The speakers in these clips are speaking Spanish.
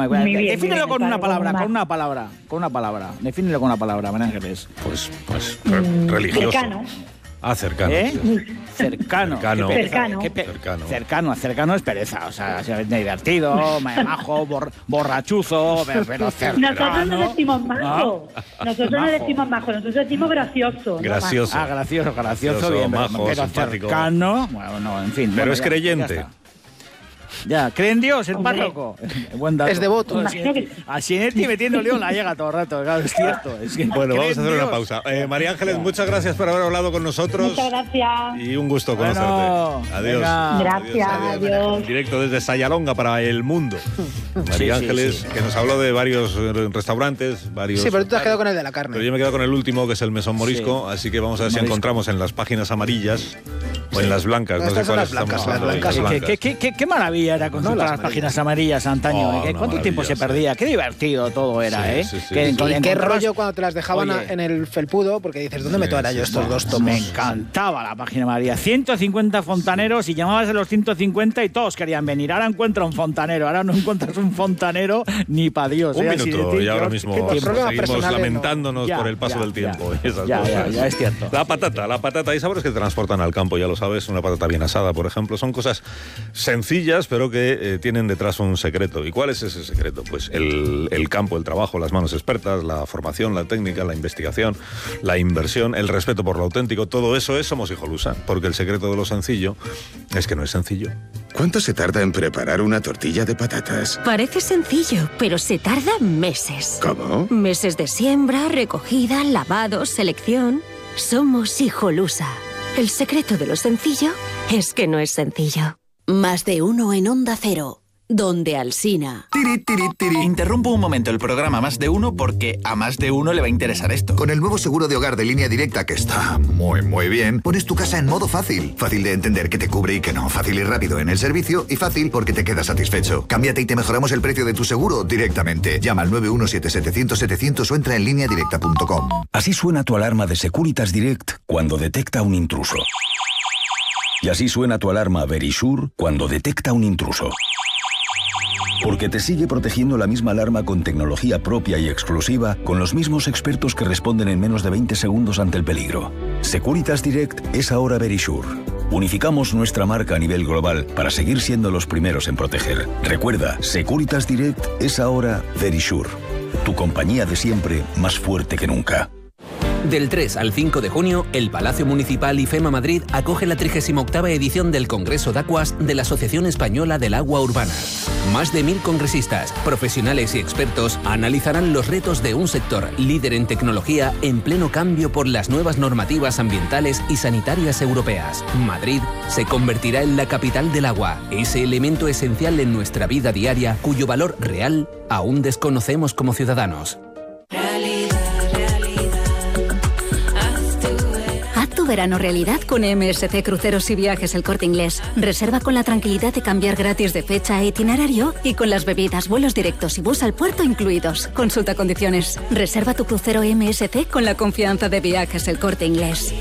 Defínelo con una palabra. Defínelo con una palabra, María Ángeles. Pues religioso. Cercano. Cercano. Cercano. Cercano es pereza. O sea, es divertido, majo, borrachuzo, pero cercano. Nosotros no decimos majo. Nosotros nosotros decimos gracioso. Gracioso. Gracioso, bien. Majo, pero simpático. Cercano, bueno, no, en fin. Pero es creyente. Ya, cree en Dios, el párroco. Buen dato. Es devoto. A Sinetti metiendo lío la llega todo el rato, claro, es cierto. Bueno, vamos a hacer una pausa. María Ángeles, muchas gracias por haber hablado con nosotros. Muchas gracias. Y un gusto conocerte. Adiós. Venga. Gracias, adiós. En directo desde Sayalonga para el mundo. María Ángeles, que nos habló de varios restaurantes, Sí, pero tú te has quedado con el de la carne. Pero yo me he quedado con el último, que es el Mesón Morisco, así que vamos a ver si encontramos en las páginas amarillas o en las blancas. No sé cuáles estamos hablando. Qué maravilla era con las páginas amarillas antaño. ¿Cuánto tiempo se perdía? Qué divertido todo era, Qué rollo cuando te las dejaban en el felpudo, porque dices, ¿dónde meto ahora yo estos dos tomos? Me encantaba la página amarilla. 150 fontaneros y llamabas a los 150 y todos querían venir. Ahora encuentra un fontanero, ahora no encuentras un fontanero ni para Dios. Un minuto, y ahora mismo seguimos lamentándonos por el paso del tiempo. Ya, es cierto. La patata, hay sabores que te transportan al campo, ya lo sabes, una patata bien asada, por ejemplo, son cosas sencillas, pero que tienen detrás un secreto. ¿Y cuál es ese secreto? Pues el campo, el trabajo, las manos expertas, la formación, la técnica, la investigación, la inversión, el respeto por lo auténtico, todo eso es Somos Hijolusa, porque el secreto de lo sencillo es que no es sencillo. ¿Cuánto se tarda en preparar una tortilla de patatas? Parece sencillo, pero se tarda meses. ¿Cómo? Meses de siembra, recogida, lavado, selección. Somos Hijolusa. El secreto de lo sencillo es que no es sencillo. Más de uno en Onda Cero. Donde Alsina. Interrumpo un momento el programa Más de Uno porque a más de uno le va a interesar esto. Con el nuevo seguro de hogar de Línea Directa, que está muy bien, pones tu casa en modo fácil. Fácil de entender que te cubre y que no. Fácil y rápido en el servicio y fácil porque te quedas satisfecho. Cámbiate y te mejoramos el precio de tu seguro directamente. Llama al 917-700-700 o entra en lineadirecta.com. Así suena tu alarma de Securitas Direct cuando detecta un intruso. Y así suena tu alarma Verisure cuando detecta un intruso. Porque te sigue protegiendo la misma alarma con tecnología propia y exclusiva, con los mismos expertos que responden en menos de 20 segundos ante el peligro. Securitas Direct es ahora Verisure. Unificamos nuestra marca a nivel global para seguir siendo los primeros en proteger. Recuerda, Securitas Direct es ahora Verisure. Tu compañía de siempre, más fuerte que nunca. Del 3 al 5 de junio, el Palacio Municipal y FEMA Madrid acoge la 38ª edición del Congreso de Aguas de la Asociación Española del Agua Urbana. Más de 1000 congresistas, profesionales y expertos analizarán los retos de un sector líder en tecnología en pleno cambio por las nuevas normativas ambientales y sanitarias europeas. Madrid se convertirá en la capital del agua, ese elemento esencial en nuestra vida diaria cuyo valor real aún desconocemos como ciudadanos. Tu verano realidad con MSC Cruceros y Viajes El Corte Inglés. Reserva con la tranquilidad de cambiar gratis de fecha e itinerario y con las bebidas, vuelos directos y bus al puerto incluidos. Consulta condiciones. Reserva tu crucero MSC con la confianza de Viajes El Corte Inglés.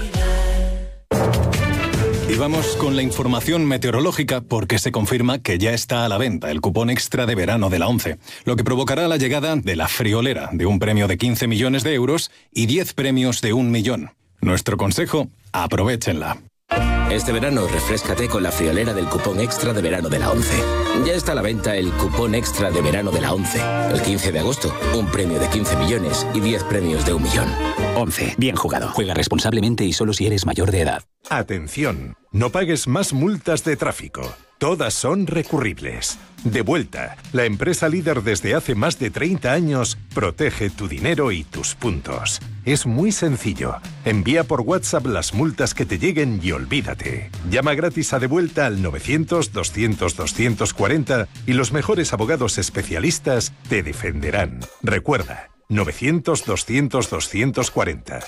Y vamos con la información meteorológica porque se confirma que ya está a la venta el cupón extra de verano de la ONCE, lo que provocará la llegada de la friolera de un premio de 15 millones de euros y 10 premios de 1 millón. Nuestro consejo, aprovéchenla. Este verano refréscate con la friolera del cupón extra de verano de la ONCE. Ya está a la venta el cupón extra de verano de la ONCE. El 15 de agosto, un premio de 15 millones y 10 premios de 1 millón. ONCE, bien jugado. Juega responsablemente y solo si eres mayor de edad. Atención, no pagues más multas de tráfico. Todas son recurribles. Devuelta, la empresa líder desde hace más de 30 años, protege tu dinero y tus puntos. Es muy sencillo. Envía por WhatsApp las multas que te lleguen y olvídate. Llama gratis a Devuelta al 900-200-240 y los mejores abogados especialistas te defenderán. Recuerda, 900-200-240,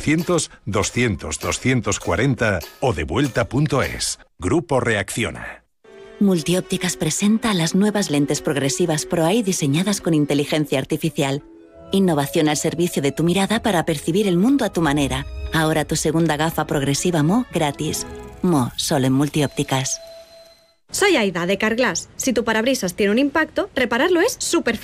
900-200-240 o devuelta.es. Grupo Reacciona. Multiópticas presenta las nuevas lentes progresivas Pro-Eye diseñadas con inteligencia artificial. Innovación al servicio de tu mirada para percibir el mundo a tu manera. Ahora tu segunda gafa progresiva Mo gratis. Mo, solo en Multiópticas. Soy Aida, de Carglass. Si tu parabrisas tiene un impacto, repararlo es súper fácil.